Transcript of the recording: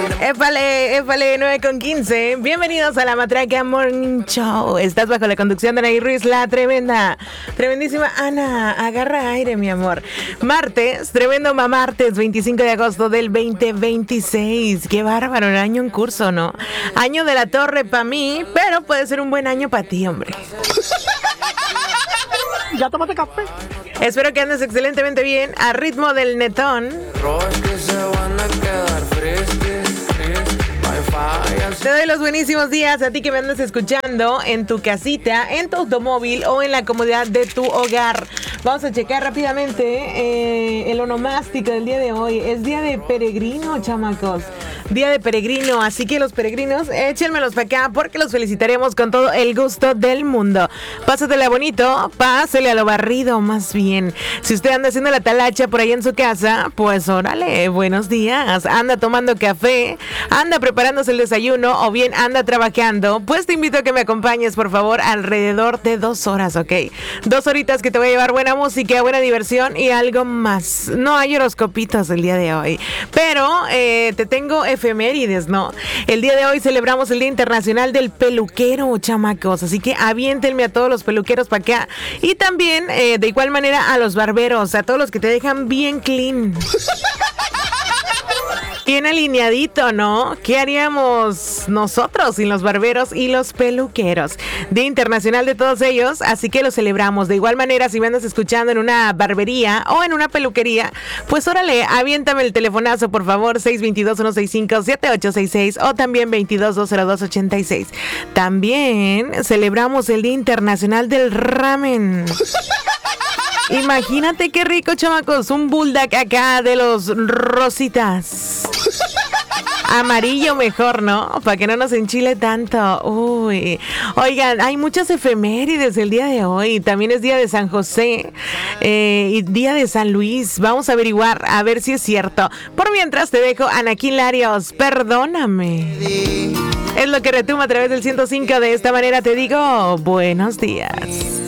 Épale, 9:15. Bienvenidos a la Matraca Morning Show. Estás bajo la conducción de Anaí Ruiz, la tremendísima Ana. Agarra aire, mi amor. Martes, tremendo martes, 25 de agosto del 2026. Qué bárbaro, el año en curso, ¿no? Año de la torre para mí, pero puede ser un buen año para ti, hombre. Ya tómate café. Espero que andes excelentemente bien, a ritmo del netón. Te doy los buenísimos días a ti que me andas escuchando en tu casita, en tu automóvil o en la comodidad de tu hogar. Vamos a checar rápidamente el onomástico del día de hoy. Es día de peregrino, chamacos. Día de peregrino, así que los peregrinos, échenmelos para acá porque los felicitaremos con todo el gusto del mundo. Pásatela bonito, pásele a lo barrido más bien. Si usted anda haciendo la talacha por ahí en su casa, pues órale, buenos días. Anda tomando café, anda preparándose el desayuno o bien anda trabajando, pues te invito a que me acompañes, por favor, alrededor de 2 horas, ¿ok? 2 horitas que te voy a llevar buena música, buena diversión y algo más. No hay horoscopitos el día de hoy, pero te tengo efemérides, ¿no? El día de hoy celebramos el Día Internacional del Peluquero, chamacos, así que aviéntenme a todos los peluqueros para acá y también de igual manera a los barberos, a todos los que te dejan bien clean. Bien alineadito, ¿no? ¿Qué haríamos nosotros sin los barberos y los peluqueros? Día Internacional de todos ellos, así que lo celebramos. De igual manera, si me andas escuchando en una barbería o en una peluquería, pues órale, aviéntame el telefonazo, por favor, 622-165-7866 o también 22-202-86. También celebramos el Día Internacional del Ramen. Imagínate qué rico, chamacos, un bulldog acá de los rositas. Amarillo mejor, ¿no? Para que no nos enchile tanto. Uy. Oigan, hay muchas efemérides el día de hoy. También es día de San José y día de San Luis. Vamos a averiguar, a ver si es cierto. Por mientras te dejo Anaquín Larios, perdóname. Es lo que retumba a través del 105. De esta manera te digo, buenos días.